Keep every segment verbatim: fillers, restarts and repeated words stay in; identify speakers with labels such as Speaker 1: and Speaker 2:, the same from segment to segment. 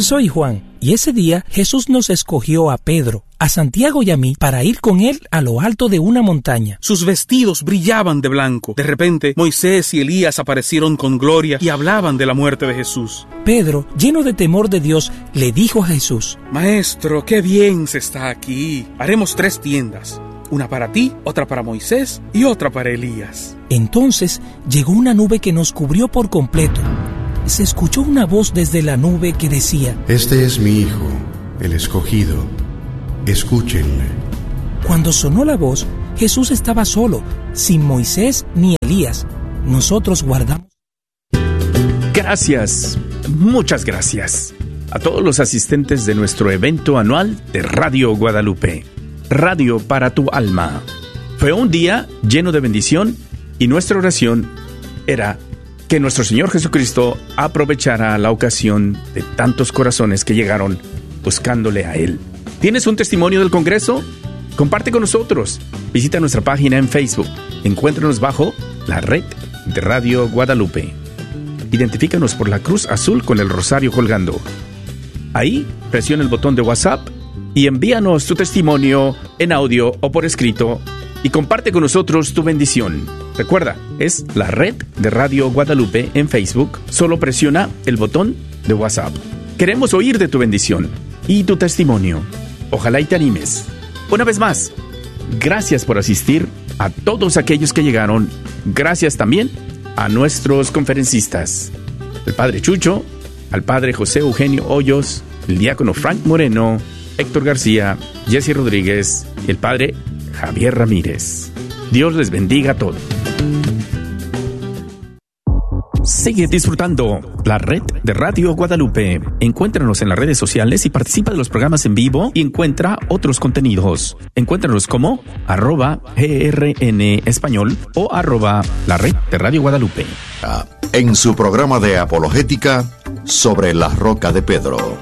Speaker 1: Soy Juan, y ese día Jesús nos escogió a Pedro, a Santiago y a mí para ir con él a lo alto de una montaña.
Speaker 2: Sus vestidos brillaban de blanco. De repente, Moisés y Elías aparecieron con gloria y hablaban de la muerte de Jesús.
Speaker 1: Pedro, lleno de temor de Dios, le dijo a Jesús:
Speaker 2: Maestro, qué bien se está aquí. Haremos tres tiendas. Una para ti, otra para Moisés y otra para Elías.
Speaker 1: Entonces llegó una nube que nos cubrió por completo. Se escuchó una voz desde la nube que decía:
Speaker 3: Este es mi hijo, el escogido. Escúchenle.
Speaker 1: Cuando sonó la voz, Jesús estaba solo, sin Moisés ni Elías. Nosotros guardamos.
Speaker 4: Gracias, muchas gracias a todos los asistentes de nuestro evento anual de Radio Guadalupe. Radio para tu alma. Fue un día lleno de bendición y nuestra oración era que nuestro Señor Jesucristo aprovechara la ocasión de tantos corazones que llegaron buscándole a Él. ¿Tienes un testimonio del Congreso? Comparte con nosotros. Visita nuestra página en Facebook. Encuéntranos bajo la red de Radio Guadalupe. Identifícanos por la cruz azul con el rosario colgando. Ahí presiona el botón de WhatsApp y envíanos tu testimonio en audio o por escrito y comparte con nosotros tu bendición. Recuerda, es la red de Radio Guadalupe en Facebook. Solo presiona el botón de WhatsApp. Queremos oír de tu bendición y tu testimonio. Ojalá y te animes. Una vez más, gracias por asistir a todos aquellos que llegaron. Gracias también a nuestros conferencistas, el Padre Chucho, al Padre José Eugenio Hoyos, el diácono Frank Moreno, Héctor García, Jesse Rodríguez y el Padre Javier Ramírez. Dios les bendiga a todos. Sigue disfrutando la red de Radio Guadalupe. Encuéntranos en las redes sociales y participa de los programas en vivo y encuentra otros contenidos. Encuéntranos como arroba grn español o arroba la red de Radio Guadalupe.
Speaker 5: En su programa de apologética sobre la roca de Pedro.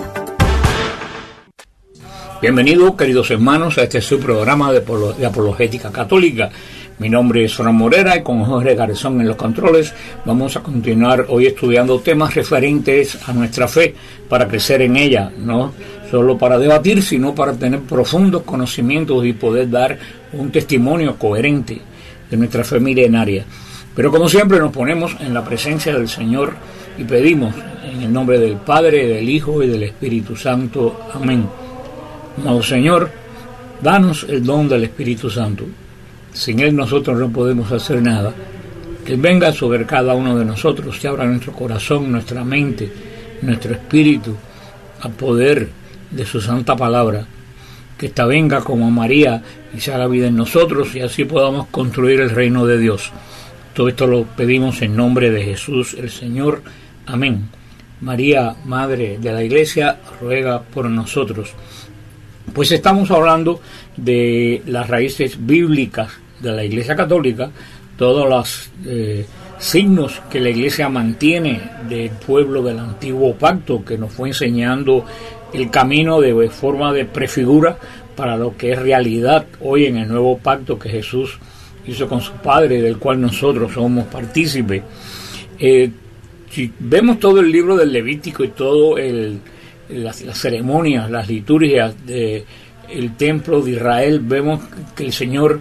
Speaker 6: Bienvenidos, queridos hermanos, a este su programa de, de apologética católica. Mi nombre es Fran Morera y con Jorge Garzón en los controles vamos a continuar hoy estudiando temas referentes a nuestra fe para crecer en ella, no solo para debatir, sino para tener profundos conocimientos y poder dar un testimonio coherente de nuestra fe milenaria. Pero como siempre nos ponemos en la presencia del Señor y pedimos en el nombre del Padre, del Hijo y del Espíritu Santo. Amén. Amado Señor, danos el don del Espíritu Santo. Sin Él nosotros no podemos hacer nada. Que Él venga sobre cada uno de nosotros, que abra nuestro corazón, nuestra mente, nuestro espíritu, al poder de su santa palabra. Que ésta venga como María y se haga vida en nosotros y así podamos construir el reino de Dios. Todo esto lo pedimos en nombre de Jesús el Señor. Amén. María, Madre de la Iglesia, ruega por nosotros. Pues estamos hablando de las raíces bíblicas de la Iglesia Católica, todos los eh, signos que la Iglesia mantiene del pueblo del antiguo pacto, que nos fue enseñando el camino de forma de prefigura para lo que es realidad hoy en el nuevo pacto que Jesús hizo con su Padre, del cual nosotros somos partícipes. Eh, si vemos todo el libro del Levítico y todo el Las, las ceremonias, las liturgias del templo de Israel, vemos que el Señor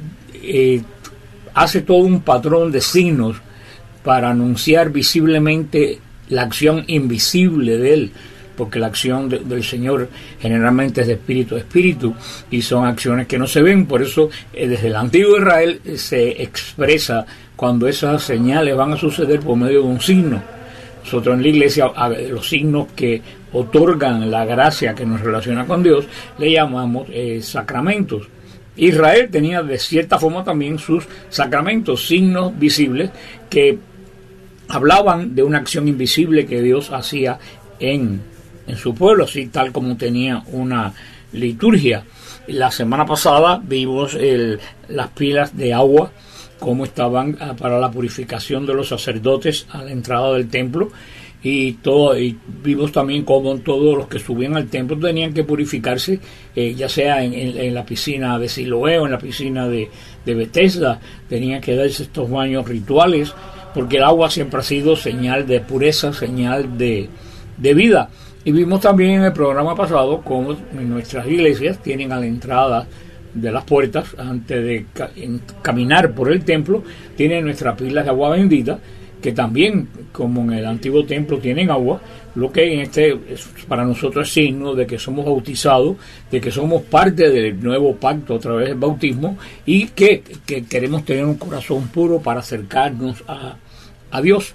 Speaker 6: eh, hace todo un patrón de signos para anunciar visiblemente la acción invisible de Él, porque la acción de, del Señor generalmente es de espíritu a espíritu y son acciones que no se ven. Por eso eh, desde el antiguo Israel eh, se expresa cuando esas señales van a suceder por medio de un signo. Nosotros en la Iglesia, a los signos que otorgan la gracia que nos relaciona con Dios, le llamamos eh, sacramentos. Israel tenía de cierta forma también sus sacramentos, signos visibles que hablaban de una acción invisible que Dios hacía en, en su pueblo, así tal como tenía una liturgia. La semana pasada vimos el, las pilas de agua, cómo estaban para la purificación de los sacerdotes a la entrada del templo, y todo, y vimos también cómo todos los que subían al templo tenían que purificarse, eh, ya sea en, en, en la piscina de Siloé o en la piscina de, de Betesda, tenían que darse estos baños rituales, porque el agua siempre ha sido señal de pureza, señal de, de vida. Y vimos también en el programa pasado cómo nuestras iglesias tienen a la entrada de las puertas, antes de ca- caminar por el templo, tienen nuestras pilas de agua bendita, que también, como en el antiguo templo, tienen agua, lo que en este es, para nosotros es signo de que somos bautizados, de que somos parte del nuevo pacto a través del bautismo, y que, que queremos tener un corazón puro para acercarnos a, a Dios.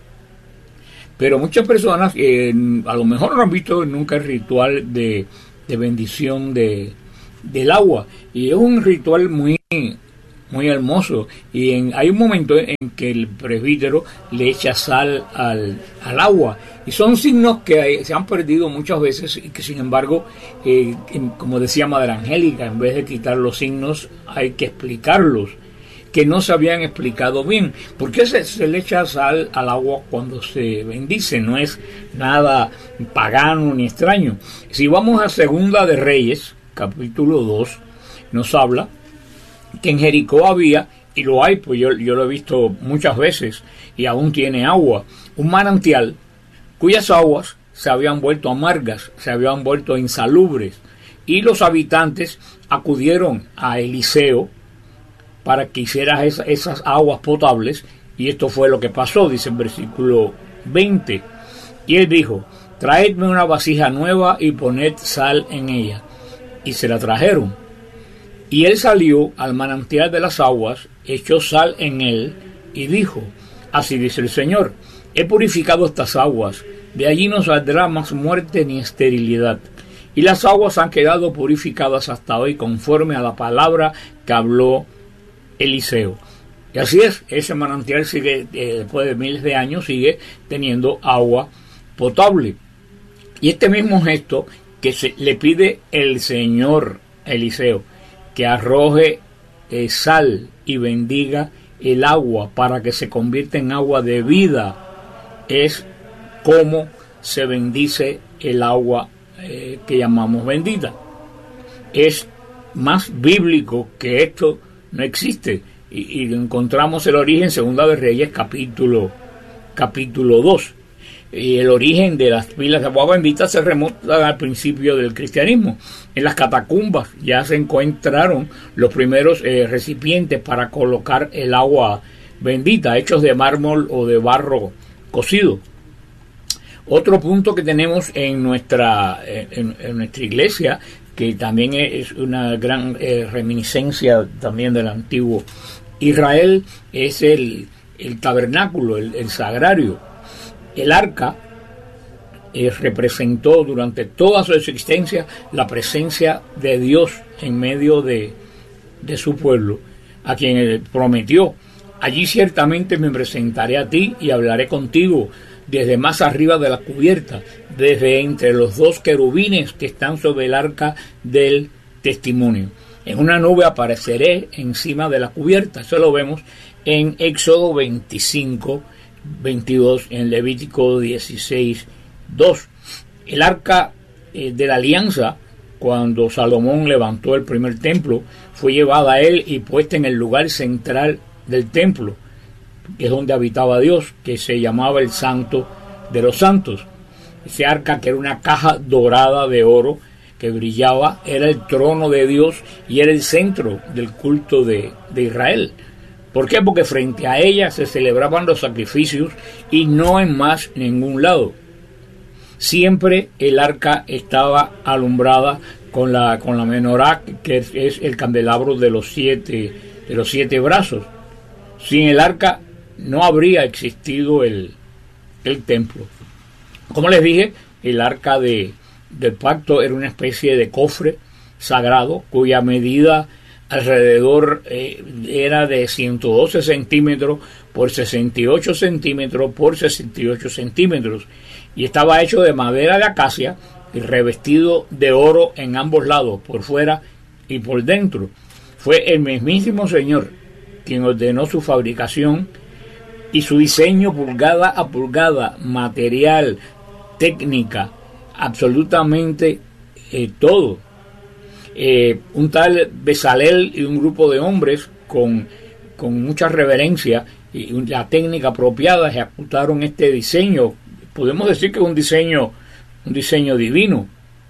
Speaker 6: Pero muchas personas eh, a lo mejor no han visto nunca el ritual de, de bendición de, del agua, y es un ritual muy muy hermoso, y en, hay un momento en que el presbítero le echa sal al, al agua, y son signos que hay, se han perdido muchas veces, y que sin embargo, eh, en, como decía Madre Angélica, en vez de quitar los signos hay que explicarlos, que no se habían explicado bien. ¿Por qué se, se le echa sal al agua cuando se bendice? No es nada pagano ni extraño. Si vamos a Segunda de Reyes, capítulo dos, nos habla que en Jericó había, y lo hay, pues yo, yo lo he visto muchas veces, y aún tiene agua, un manantial cuyas aguas se habían vuelto amargas, se habían vuelto insalubres, y los habitantes acudieron a Eliseo para que hiciera esa, esas aguas potables, y esto fue lo que pasó, dice el versículo veinte, y él dijo: traedme una vasija nueva y poned sal en ella, y se la trajeron. Y él salió al manantial de las aguas, echó sal en él, y dijo: así dice el Señor, he purificado estas aguas, de allí no saldrá más muerte ni esterilidad. Y las aguas han quedado purificadas hasta hoy, conforme a la palabra que habló Eliseo. Y así es, ese manantial sigue, eh, después de miles de años, sigue teniendo agua potable. Y este mismo gesto que se, le pide el Señor a Eliseo, que arroje eh, sal y bendiga el agua para que se convierta en agua de vida, es como se bendice el agua eh, que llamamos bendita. Es más bíblico que esto no existe, y, y encontramos el origen en Segunda de Reyes capítulo capítulo dos. Y el origen de las pilas de agua bendita se remonta al principio del cristianismo. En las catacumbas ya se encontraron los primeros eh, recipientes para colocar el agua bendita, hechos de mármol o de barro cocido. Otro punto que tenemos en nuestra, en, en nuestra iglesia, que también es una gran eh, reminiscencia también del antiguo Israel, es el, el tabernáculo, el, el sagrario. El arca eh, representó durante toda su existencia la presencia de Dios en medio de, de su pueblo, a quien él prometió: allí ciertamente me presentaré a ti y hablaré contigo desde más arriba de la cubierta, desde entre los dos querubines que están sobre el arca del testimonio. En una nube apareceré encima de la cubierta. Eso lo vemos en Éxodo veinticinco, veintidós, en Levítico dieciséis, dos. El arca eh, de la alianza, cuando Salomón levantó el primer templo, fue llevada a él y puesta en el lugar central del templo, que es donde habitaba Dios, que se llamaba el Santo de los Santos. Ese arca, que era una caja dorada de oro que brillaba, era el trono de Dios y era el centro del culto de, de Israel. ¿Por qué? Porque frente a ella se celebraban los sacrificios y no en más ningún lado. Siempre el arca estaba alumbrada con la con la menorá, que es, es el candelabro de los siete de los siete brazos. Sin el arca no habría existido el, el templo. Como les dije, el arca de, del pacto era una especie de cofre sagrado cuya medida alrededor eh, era de ciento doce centímetros por sesenta y ocho centímetros por sesenta y ocho centímetros, y estaba hecho de madera de acacia y revestido de oro en ambos lados, por fuera y por dentro. Fue el mismísimo Señor quien ordenó su fabricación y su diseño pulgada a pulgada, material, técnica, absolutamente eh, todo. Eh, un tal Bezalel y un grupo de hombres con, con mucha reverencia y la técnica apropiada ejecutaron este diseño. Podemos decir que es un diseño un diseño divino.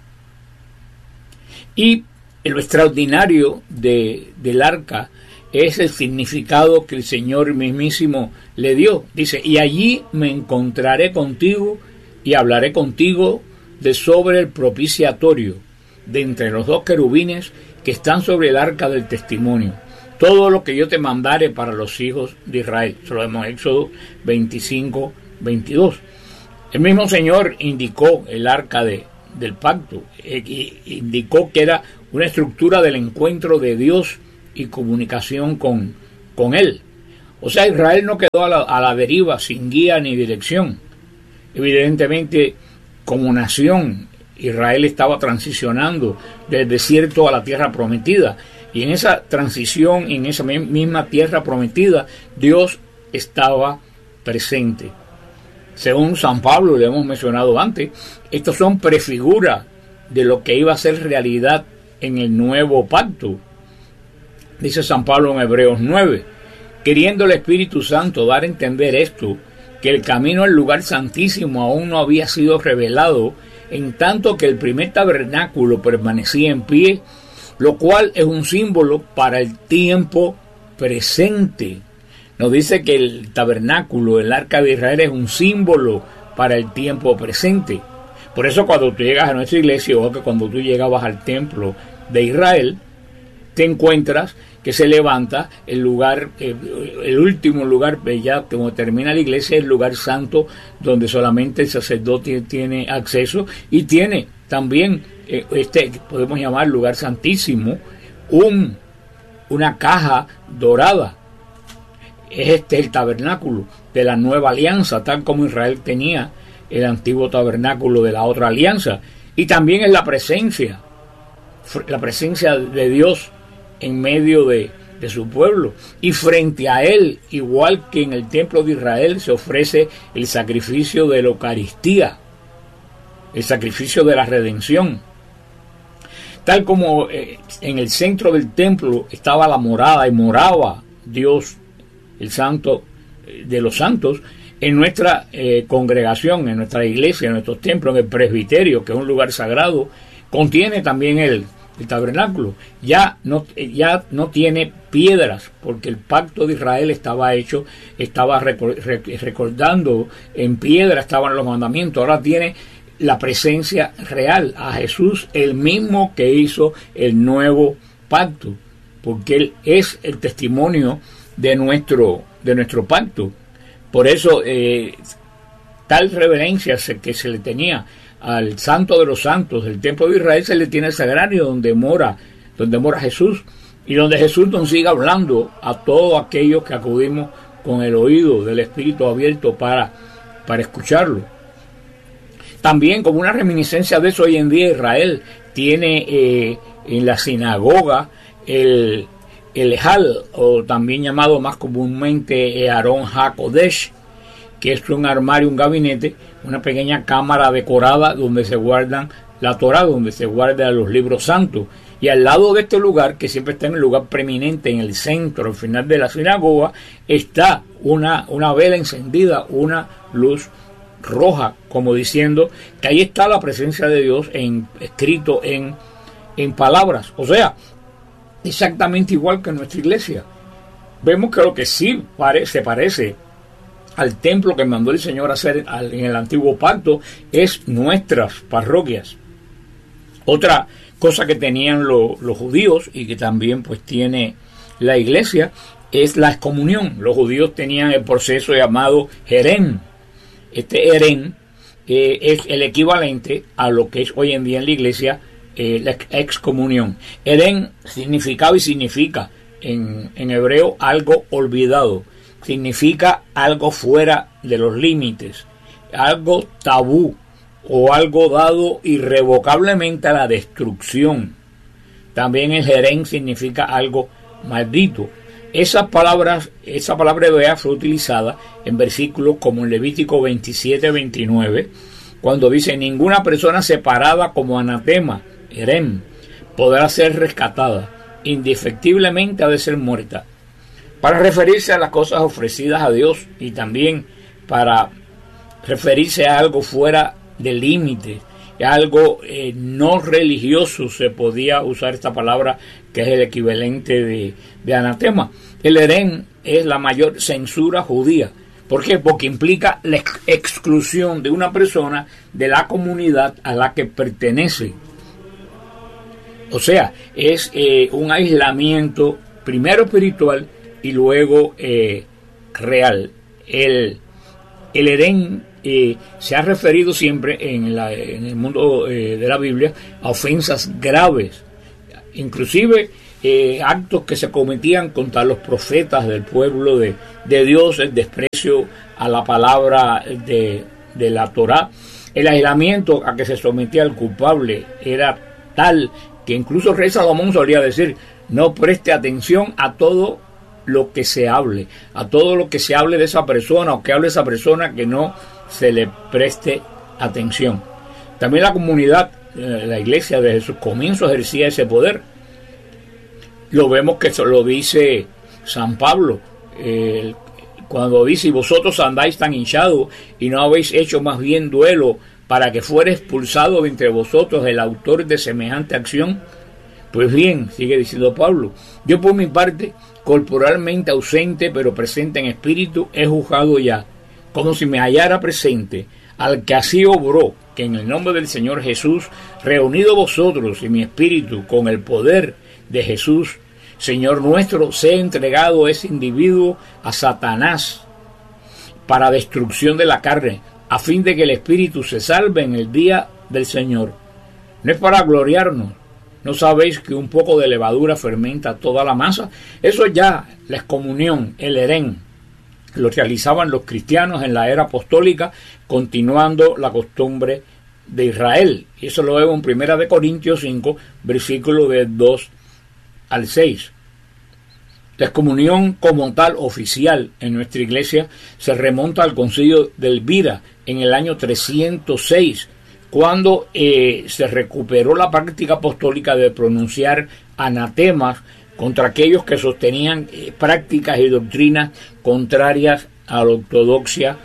Speaker 6: Y lo extraordinario de, del arca es el significado que el Señor mismísimo le dio. Dice, y allí me encontraré contigo y hablaré contigo de sobre el propiciatorio, de entre los dos querubines que están sobre el arca del testimonio. Todo lo que yo te mandare para los hijos de Israel. Eso lo vemos en Éxodo veinticinco, veintidós. El mismo Señor indicó el arca de, del pacto. Eh, indicó que era una estructura del encuentro de Dios y comunicación con, con Él. O sea, Israel no quedó a la, a la deriva, sin guía ni dirección. Evidentemente, como nación, Israel estaba transicionando del desierto a la tierra prometida. Y en esa transición, en esa misma tierra prometida, Dios estaba presente. Según San Pablo, le hemos mencionado antes, estos son prefiguras de lo que iba a ser realidad en el nuevo pacto. Dice San Pablo en Hebreos nueve, queriendo el Espíritu Santo dar a entender esto, que el camino al lugar santísimo aún no había sido revelado, en tanto que el primer tabernáculo permanecía en pie, lo cual es un símbolo para el tiempo presente. Nos dice que el tabernáculo, el arca de Israel, es un símbolo para el tiempo presente. Por eso cuando tú llegas a nuestra iglesia, o que cuando tú llegabas al templo de Israel, te encuentras que se levanta el lugar, eh, el último lugar, ya como termina la iglesia, el lugar santo, donde solamente el sacerdote tiene acceso, y tiene también eh, este, podemos llamar lugar santísimo, un, una caja dorada. Es este el tabernáculo de la nueva alianza, tal como Israel tenía el antiguo tabernáculo de la otra alianza. Y también es la presencia, la presencia de Dios en medio de, de su pueblo. Y frente a él, igual que en el templo de Israel, se ofrece el sacrificio de la Eucaristía, el sacrificio de la redención. Tal como eh, en el centro del templo estaba la morada y moraba Dios, el santo de los santos, en nuestra eh, congregación, en nuestra iglesia, en nuestros templos, en el presbiterio, que es un lugar sagrado, contiene también el, el tabernáculo. Ya no, ya no tiene piedras, porque el pacto de Israel estaba hecho, estaba recor, recordando en piedra, estaban los mandamientos. Ahora tiene la presencia real, a Jesús, el mismo que hizo el nuevo pacto, porque Él es el testimonio de nuestro, de nuestro pacto. Por eso eh, tal reverencia que se le tenía al Santo de los Santos del templo de Israel, se le tiene al sagrario donde mora, donde mora Jesús, y donde Jesús nos sigue hablando a todos aquellos que acudimos con el oído del Espíritu abierto para, para escucharlo. También, como una reminiscencia de eso, hoy en día Israel tiene eh, en la sinagoga el el Ejal, o también llamado más comúnmente Aarón HaKodesh, que es un armario, un gabinete, una pequeña cámara decorada donde se guardan la Torá, donde se guardan los libros santos. Y al lado de este lugar, que siempre está en el lugar preeminente, en el centro, al final de la sinagoga, está una, una vela encendida, una luz roja, como diciendo que ahí está la presencia de Dios en, escrito en, en palabras. O sea, exactamente igual que en nuestra iglesia. Vemos que lo que sí pare, se parece al templo que mandó el Señor a hacer en el antiguo pacto es nuestras parroquias. Otra cosa que tenían lo, los judíos y que también pues tiene la iglesia es la excomunión. Los judíos tenían el proceso llamado Herén. Este Herén eh, es el equivalente a lo que es hoy en día en la iglesia Eh, la excomunión. Herén significaba y significa en, en hebreo algo olvidado, significa algo fuera de los límites, algo tabú o algo dado irrevocablemente a la destrucción. También el Herén significa algo maldito. Esas palabras, esa palabra hebrea fue utilizada en versículos como en Levítico veintisiete, veintinueve, cuando dice: ninguna persona separada como anatema, Herén, podrá ser rescatada, indefectiblemente ha de ser muerta, para referirse a las cosas ofrecidas a Dios y también para referirse a algo fuera de límites algo eh, no religioso, se podía usar esta palabra que es el equivalente de, de anatema. El herén es la mayor censura judía. ¿Por qué? Porque implica la ex- exclusión de una persona de la comunidad a la que pertenece. O sea, es eh, un aislamiento primero espiritual y luego eh, real. El, el herén eh, se ha referido siempre en, la, en el mundo eh, de la Biblia a ofensas graves, inclusive eh, actos que se cometían contra los profetas del pueblo de, de Dios, el desprecio a la palabra de, de la Torá. El aislamiento a que se sometía el culpable era tal que incluso el rey Salomón solía decir: no preste atención a todo lo que se hable, a todo lo que se hable de esa persona o que hable esa persona, que no se le preste atención. También la comunidad, eh, la iglesia desde sus comienzos ejercía ese poder. Lo vemos que eso lo dice San Pablo, eh, cuando dice: y vosotros andáis tan hinchados y no habéis hecho más bien duelo para que fuera expulsado de entre vosotros el autor de semejante acción. Pues bien, sigue diciendo Pablo, yo por mi parte, corporalmente ausente pero presente en espíritu, he juzgado ya, como si me hallara presente, al que así obró, que en el nombre del Señor Jesús, reunido vosotros y mi espíritu con el poder de Jesús, Señor nuestro, sea entregado ese individuo a Satanás para destrucción de la carne, a fin de que el espíritu se salve en el día del Señor. No es para gloriarnos. ¿No sabéis que un poco de levadura fermenta toda la masa? Eso ya, la excomunión, el herén, lo realizaban los cristianos en la era apostólica, continuando la costumbre de Israel. Y eso lo vemos en primera de Corintios cinco, versículo de dos al seis. La excomunión como tal oficial en nuestra iglesia se remonta al concilio de Elvira en el año trescientos seis, cuando eh, se recuperó la práctica apostólica de pronunciar anatemas contra aquellos que sostenían eh, prácticas y doctrinas contrarias a la ortodoxia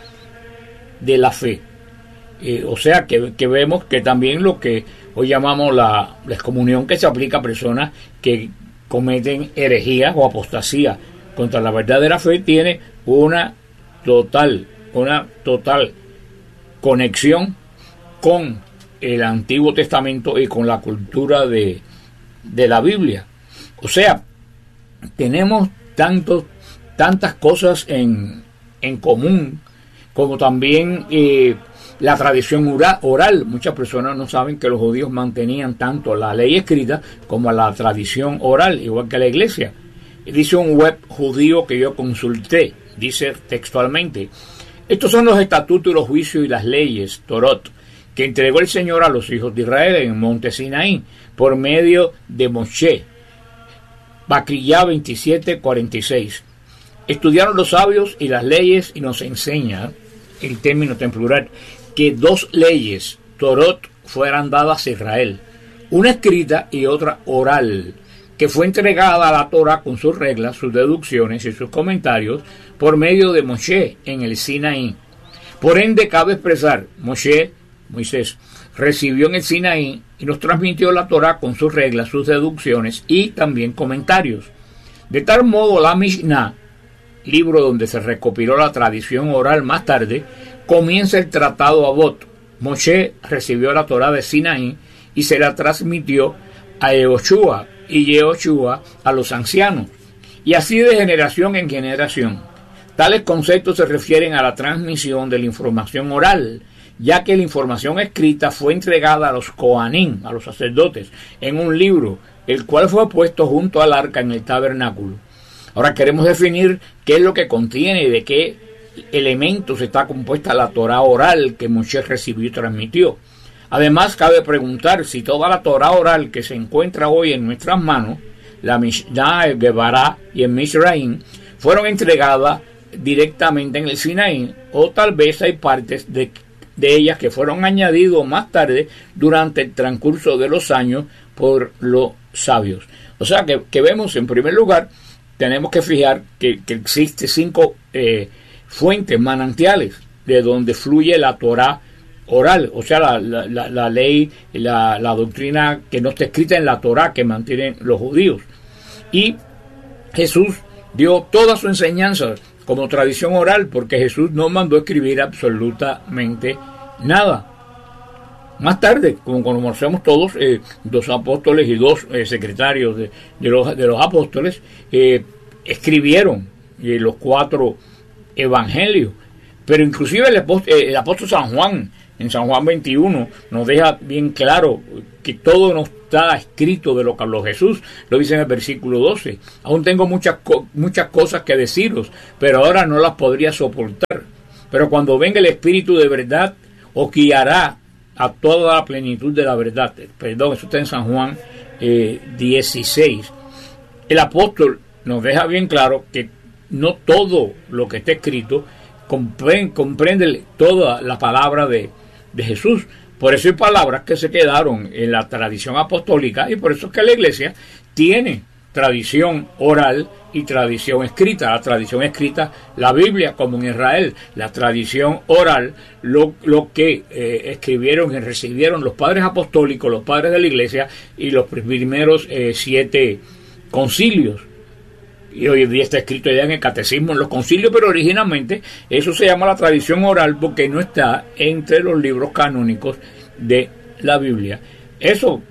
Speaker 6: de la fe. Eh, o sea que, que vemos que también lo que hoy llamamos la, la excomunión, que se aplica a personas que cometen herejías o apostasía contra la verdadera fe, tiene una total, una total conexión con el Antiguo Testamento y con la cultura de, de la Biblia. O sea, tenemos tantos, tantas cosas en, en común, como también eh, la tradición oral. Muchas personas no saben que los judíos mantenían tanto la ley escrita como la tradición oral, igual que la iglesia. Dice un web judío que yo consulté, dice textualmente: estos son los estatutos y los juicios y las leyes, Torot, que entregó el Señor a los hijos de Israel en el monte Sinaí, por medio de Moshe. Baquillá veintisiete, cuarenta y seis. Estudiaron los sabios y las leyes, y nos enseña, el término en plural, que dos leyes, Torot, fueran dadas a Israel, una escrita y otra oral, que fue entregada a la Torah con sus reglas, sus deducciones y sus comentarios por medio de Moshe en el Sinaí. Por ende, cabe expresar, Moshe, Moisés, recibió en el Sinaí y nos transmitió la Torah con sus reglas, sus deducciones y también comentarios. De tal modo, la Mishnah, libro donde se recopiló la tradición oral más tarde, comienza el tratado Avot. Moshe recibió la Torah de Sinaí y se la transmitió a Yehoshua, y Yehoshua a los ancianos, y así de generación en generación. Tales conceptos se refieren a la transmisión de la información oral, ya que la información escrita fue entregada a los Kohanim, a los sacerdotes, en un libro, el cual fue puesto junto al arca en el tabernáculo. Ahora queremos definir qué es lo que contiene y de qué elementos está compuesta la Torah oral que Moshe recibió y transmitió. Además, cabe preguntar si toda la Torah oral que se encuentra hoy en nuestras manos, la Mishnah, el Gebará y el Mizraim, fueron entregadas directamente en el Sinaí, o tal vez hay partes de, de ellas que fueron añadidas más tarde durante el transcurso de los años por los sabios. O sea que, que vemos, en primer lugar, tenemos que fijar que, que existe cinco eh, fuentes, manantiales, de donde fluye la Torah oral, o sea, la, la, la, la ley, la, la doctrina que no está escrita en la Torá que mantienen los judíos. Y Jesús dio toda su enseñanza como tradición oral, porque Jesús no mandó escribir absolutamente nada. Más tarde, como conocemos todos, eh, dos apóstoles y dos eh, secretarios de, de, los, de los apóstoles eh, escribieron eh, los cuatro evangelios. Pero inclusive el apóstol, eh, el apóstol San Juan, en San Juan veintiuno, nos deja bien claro que todo no está escrito de lo que habló Jesús. Lo dice en el versículo doce. Aún tengo muchas, muchas cosas que deciros, pero ahora no las podría soportar. Pero cuando venga el Espíritu de verdad, os guiará a toda la plenitud de la verdad. Perdón, eso está en San Juan eh, dieciséis. El apóstol nos deja bien claro que no todo lo que está escrito comprende, comprende toda la palabra de, de Jesús. Por eso hay palabras que se quedaron en la tradición apostólica, y por eso es que la iglesia tiene tradición oral y tradición escrita. La tradición escrita, la Biblia, como en Israel; la tradición oral, lo, lo que eh, escribieron y recibieron los padres apostólicos, los padres de la iglesia, y los primeros eh, siete concilios. Y hoy en día está escrito ya en el catecismo, en los concilios, pero originalmente eso se llama la tradición oral porque no está entre los libros canónicos de la Biblia. Eso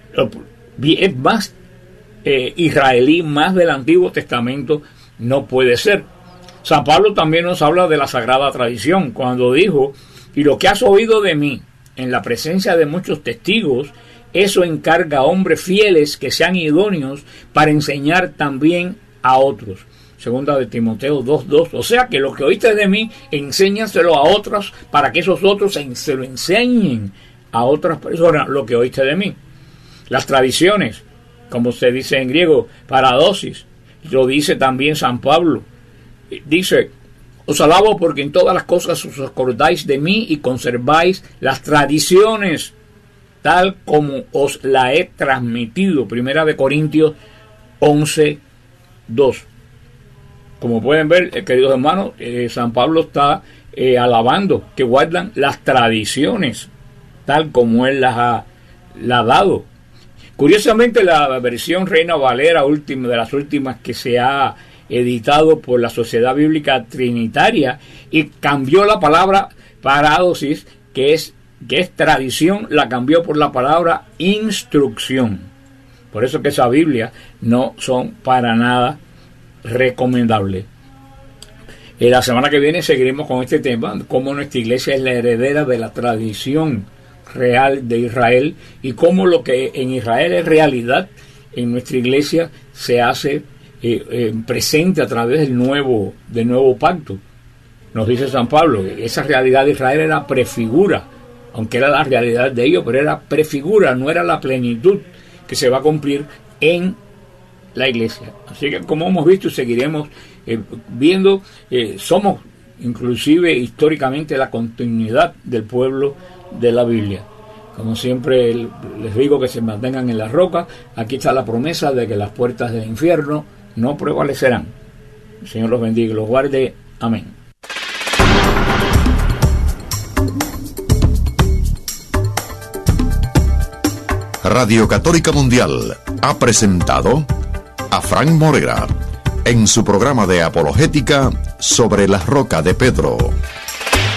Speaker 6: es más eh, israelí, más del Antiguo Testamento no puede ser. San Pablo también nos habla de la sagrada tradición cuando dijo: y lo que has oído de mí en la presencia de muchos testigos, eso encarga a hombres fieles que sean idóneos para enseñar también a otros. Segunda de Timoteo dos dos. O sea que lo que oíste de mí, enséñaselo a otros para que esos otros se, se lo enseñen a otras personas lo que oíste de mí. Las tradiciones, como se dice en griego, paradosis, lo dice también San Pablo. Dice: os alabo porque en todas las cosas os acordáis de mí y conserváis las tradiciones tal como os la he transmitido. Primera de Corintios once dos. Como pueden ver, eh, queridos hermanos, eh, San Pablo está eh, alabando que guardan las tradiciones tal como él las ha, las ha dado. Curiosamente, la versión Reina Valera, última de las últimas que se ha editado por la Sociedad Bíblica Trinitaria, y cambió la palabra paradosis, que es, que es tradición, la cambió por la palabra instrucción. Por eso que esa Biblia no son para nada recomendables. En la semana que viene seguiremos con este tema, cómo nuestra iglesia es la heredera de la tradición real de Israel, y cómo lo que en Israel es realidad, en nuestra iglesia se hace eh, eh, presente a través del nuevo, del nuevo pacto. Nos dice San Pablo que esa realidad de Israel era prefigura, aunque era la realidad de ellos, pero era prefigura, no era la plenitud que se va a cumplir en la iglesia. Así que, como hemos visto y seguiremos eh, viendo, eh, somos inclusive históricamente la continuidad del pueblo de la Biblia. Como siempre les digo, que se mantengan en la roca. Aquí está la promesa de que las puertas del infierno no prevalecerán. El Señor los bendiga y los guarde. Amén.
Speaker 5: Radio Católica Mundial ha presentado a Frank Morera en su programa de apologética sobre la roca de Pedro.